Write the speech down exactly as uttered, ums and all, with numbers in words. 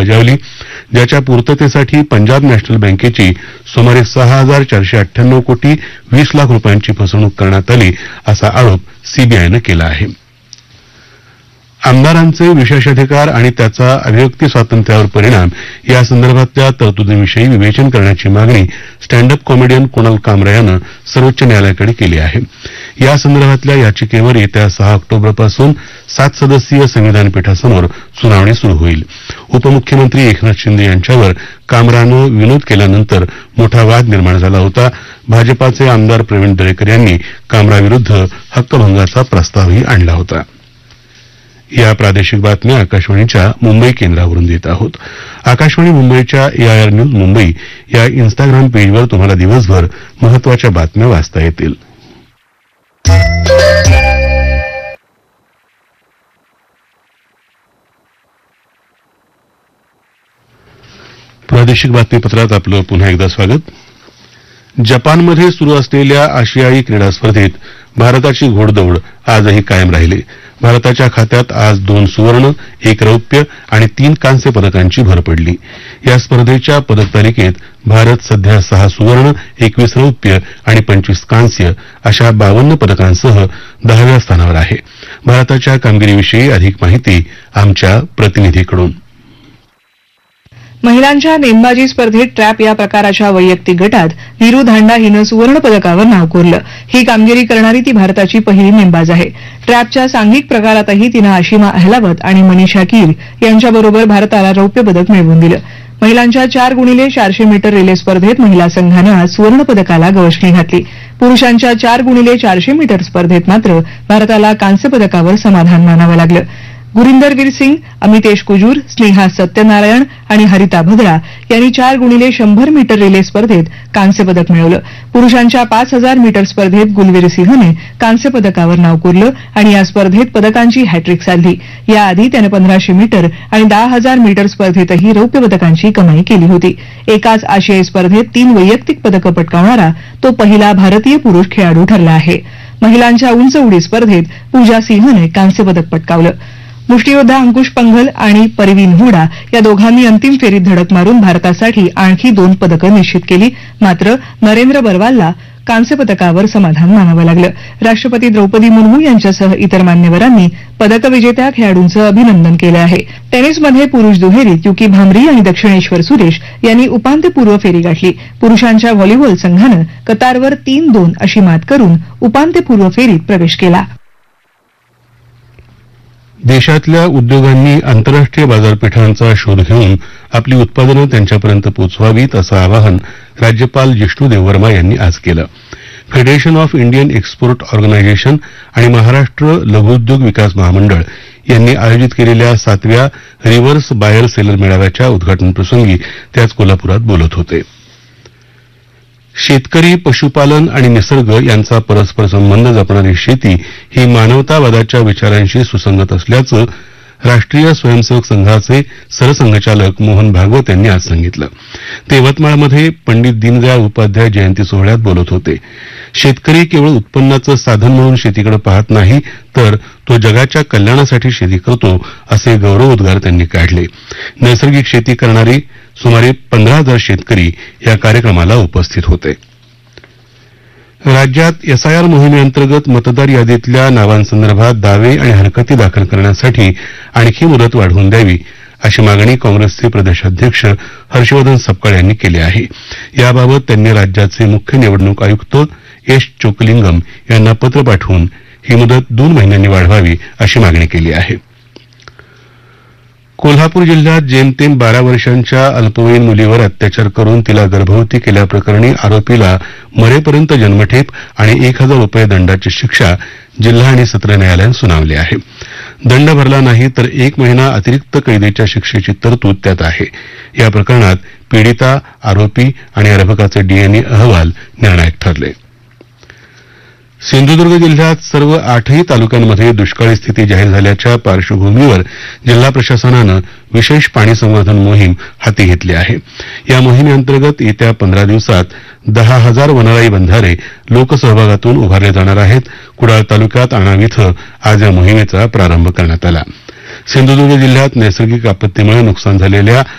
बजावली, ज्याच्या पूर्ततेसाठी पंजाब नॅशनल बँकेची सुमारे सहा हजार चारशे अठ्ठ्याण्णव कोटी वीस लाख रुपयांची फसवणूक करण्यात आली असा आरोप सीबीआयनं केला आहे. आमदारांचे विशेषाधिकार आणि त्याचा अभिव्यक्ती स्वातंत्र्यावर परिणाम यासंदर्भातल्या तरतुदींविषयी विवेचन करण्याची मागणी स्टँड अप कॉमेडियन कुणाल कामरा यानं सर्वोच्च न्यायालयाकडे केली आहे. यासंदर्भातल्या याचिकेवर येत्या सहा ऑक्टोबरपासून सात सदस्यीय संविधान पीठासमोर सुनावणी सुरू होईल. उपमुख्यमंत्री एकनाथ शिंदे यांच्यावर कामरानं विनोद केल्यानंतर मोठा वाद निर्माण झाला होता. भाजपाचे आमदार प्रवीण दरेकर यांनी कामराविरुद्ध हक्कभंगाचा प्रस्तावही आणला होता. या प्रादेशिक बातम्या आकाशवाणीच्या मुंबई केंद्रावरून देत आहोत. आकाशवाणी मुंबईच्या एआयआर न्यूज मुंबई या इन्स्टाग्राम पेजवर तुम्हाला दिवसभर महत्वाच्या बातम्या वाचता येतील. प्रादेशिक बातमीपत्रात आपलं पुन्हा एकदा स्वागत. जपानमध्ये सुरू असलेल्या आशियाई क्रीडा स्पर्धेत भारताची घोडदौड आजही कायम राहिली. भारताच्या खात्यात आज दोन सुवर्ण, एक रौप्य आणि तीन कांस्य पदकांची भर पडली. या स्पर्धेच्या पदक तालिकेत भारत सध्या सहा सुवर्ण, एकवीस रौप्य आणि पंचवीस कांस्य अशा बावन्न पदकांसह दहाव्या स्थानावर आहे. भारताच्या कामगिरीविषयी अधिक माहिती आमच्या प्रतिनिधीकडून. महिलांच्या नेमबाजी स्पर्धेत ट्रॅप या प्रकाराच्या वैयक्तिक गटात नीरू धांडा हिनं सुवर्ण पदकावर नाव कोरलं. ही कामगिरी करणारी ती भारताची पहिली नेमबाज आहे. ट्रॅपच्या सांघिक प्रकारातही तिनं आशिमा अहलावत आणि मनीषा कीर यांच्याबरोबर भारताला रौप्य पदक मिळवून दिलं. महिलांच्या चार गुणिले चारशे मीटर रिले स्पर्धेत महिला संघानं आज सुवर्ण पदकाला गवसणी घातली. पुरुषांच्या चार गुणिले चारशे मीटर स्पर्धेत मात्र भारताला कांस्य पदकावर समाधान मानावं लागलं. गुरिंदरवीर सिंग, अमितेश कुजूर, स्नेहा सत्यनारायण आणि हरिता भद्रा यांनी चार गुणिले शंभर मीटर रिले स्पर्धेत कांस्य पदक मिळवलं. पुरुषांच्या पाच हजार मीटर स्पर्धेत गुलवीर सिंहने कांस्य पदकावर नाव कोरलं आणि या स्पर्धेत पदकांची हॅट्रिक साधली. याआधी त्यानं पंधराशे मीटर आणि दहा हजार मीटर स्पर्धेतही रौप्य पदकांची कमाई केली होती. एकाच आशियाई स्पर्धेत तीन वैयक्तिक पदकं पटकावणारा तो पहिला भारतीय पुरुष खेळाडू ठरला आहे. महिलांच्या उंच उडी स्पर्धेत पूजा सिंहने कांस्य पदक पटकावलं. मुष्टियोद्धा अंकुश पंघल आणि परवीन हुडा या दोघांनी अंतिम फेरीत धडक मारून भारतासाठी आणखी दोन पदकं निश्चित केली. मात्र नरेंद्र बरवालला कांस्य पदकावर समाधान मानावं लागलं. राष्ट्रपती द्रौपदी मुर्मू यांच्यासह इतर मान्यवरांनी पदक विजेत्या खेळाडूंचं अभिनंदन केलं आहे. टेनिसमध्ये पुरुष दुहेरीत युकी भांबरी आणि दक्षिणेश्वर सुरेश यांनी उपांत्यपूर्व फेरी गाठली. पुरुषांच्या व्हॉलीबॉल संघानं कतारवर तीन दोन अशी मात करून उपांत्यपूर्व फेरीत प्रवेश केला. देशातल्या उद्योगांनी आंतरराष्ट्रीय बाजारपेठांचा शोध घेऊन आपली उत्पादनं त्यांच्यापर्यंत पोचवावीत असं आवाहन राज्यपाल जिष्णू देववर्मा यांनी आज केलं. Federation of Indian export organisation आणि महाराष्ट्र लघुउद्योग विकास महामंडळ यांनी आयोजित केलेल्या सातव्या रिव्हर्स बायर सेलर मेळाव्याच्या उद्घाटनप्रसंगी ते आज कोल्हापुरात बोलत होते. शेतकरी, पशुपालन आणि निसर्ग यांचा परस्पर संबंध जपणारी शेती ही मानवतावादाच्या विचारांशी सुसंगत असल्याचं राष्ट्रीय स्वयंसेवक संघाचे सरसंघचालक मोहन भागवत यांनी आज सांगितलं. ते यवतमाळमध्ये पंडित दीनदयाळ उपाध्याय जयंती सोहळ्यात बोलत होते. शेतकरी केवळ उत्पन्नाचं साधन म्हणून शेतीकडे पाहत नाही, तर तो जगाच्या कल्याणासाठी शेती करतो असे गौरवोद्गार त्यांनी काढले. नैसर्गिक शेती करणारी सुमारे पंधरा हजार शेतकरी या कार्यक्रमाला उपस्थित होते. राज्यात एसआयआर मोहिमेअंतर्गत मतदार यादीतल्या नावांसंदर्भात दावे आणि हरकती दाखल करण्यासाठी आणखी मुदत वाढवून द्यावी अशी मागणी काँग्रेसचे प्रदेशाध्यक्ष हर्षवर्धन सपकाळ यांनी केली आहे. याबाबत त्यांनी राज्याचे मुख्य निवडणूक आयुक्त एस चोकलिंगम यांना पत्र पाठवून ही मुदत दोन महिन्यांनी वाढवावी अशी मागणी केली आहे. कोल्हापूर जिल्ह्यात जेमतेम बारा वर्षांच्या अल्पवयीन मुलीवर अत्याचार करून तिला गर्भवती केल्याप्रकरणी आरोपीला मरेपर्यंत जन्मठेप आणि एक हजार रुपये दंडाची शिक्षा जिल्हा आणि सत्र न्यायालयानं सुनावली आहे. दंड भरला नाही तर एक महिना अतिरिक्त कैदेच्या शिक्षेची तरतूद त्यात आहे. या प्रकरणात पीडिता, आरोपी आणि अर्भकाचे डीएनए अहवाल निर्णायक ठरले. सिंधुदुर्ग जिल्ह्यात सर्व आठही तालुक्यांमध्ये दुष्काळी स्थिती जाहीर झाल्याच्या पार्श्वभूमीवर जिल्हा प्रशासनानं विशेष पाणी संवर्धन मोहीम हाती घेतली आहे. या मोहिमेअंतर्गत येत्या पंधरा दिवसात दहा हजार वनराई बंधारे लोकसहभागातून उभारले जाणार आहेत. कुडाळ तालुक्यात आणाव इथं आज या मोहिमेचा प्रारंभ करण्यात आला. सिंधुदुर्ग जिल्ह्यात नैसर्गिक आपत्तीमुळे नुकसान झालेल्या